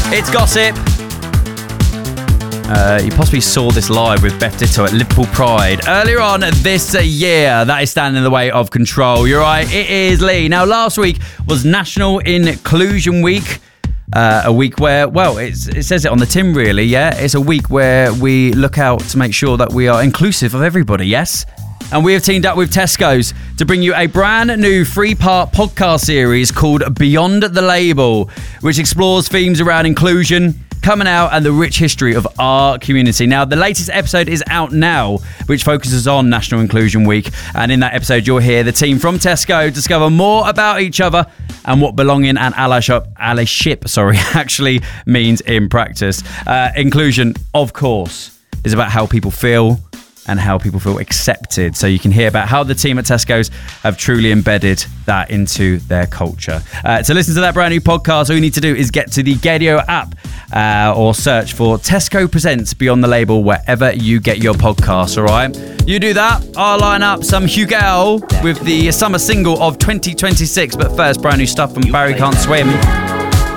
It's Gossip. You possibly saw this live with Beth Ditto at Liverpool Pride earlier on this year. That is standing in the way of Control. You're right, it is Lee. Now, last week was National Inclusion Week. A week where, well, it says it on the tin, really, yeah? It's a week where we look out to make sure that we are inclusive of everybody, yes? And we have teamed up with Tesco's to bring you a brand new 3-part podcast series called Beyond the Label, which explores themes around inclusion, coming out, and the rich history of our community. Now, the latest episode is out now, which focuses on National Inclusion Week. And in that episode, you'll hear the team from Tesco discover more about each other and what belonging and allyship actually means in practice. Inclusion, of course, is about how people feel and how people feel accepted. So you can hear about how the team at Tesco's have truly embedded that into their culture. To listen to that brand new podcast, all you need to do is get to the Gaydio app or search for Tesco Presents Beyond the Label wherever you get your podcasts, all right? You do that, I'll line up some Hugo with the summer single of 2026. But first, brand new stuff from Barry Can't Swim.